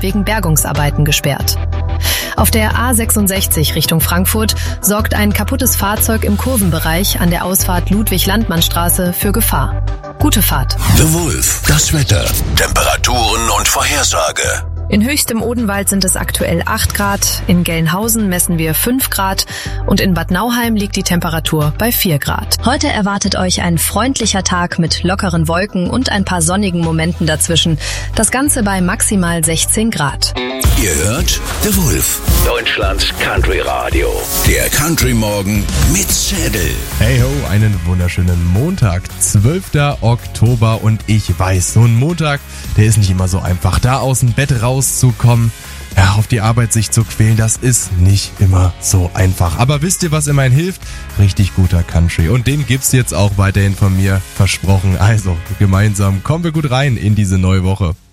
wegen Bergungsarbeiten gesperrt. Auf der A66 Richtung Frankfurt sorgt ein kaputtes Fahrzeug im Kurvenbereich an der Ausfahrt Ludwig-Landmann-Straße für Gefahr. Gute Fahrt. The Wolf, das Wetter, Temperaturen und Vorhersage. In Höchstem Odenwald sind es aktuell 8 Grad, in Gelnhausen messen wir 5 Grad und in Bad Nauheim liegt die Temperatur bei 4 Grad. Heute erwartet euch ein freundlicher Tag mit lockeren Wolken und ein paar sonnigen Momenten dazwischen. Das Ganze bei maximal 16 Grad. Ihr hört The Wolf, Deutschlands Country Radio. der Country Morgen mit Zedel. Hey ho, einen wunderschönen Montag, 12. Oktober und ich weiß, so ein Montag, der ist nicht immer so einfach. Da aus dem Bett rauszukommen, ja, auf die Arbeit sich zu quälen, das ist nicht immer so einfach. Aber wisst ihr, was immerhin hilft? Richtig guter Country. Und den gibt's jetzt auch weiterhin von mir, versprochen. Also, gemeinsam kommen wir gut rein in diese neue Woche.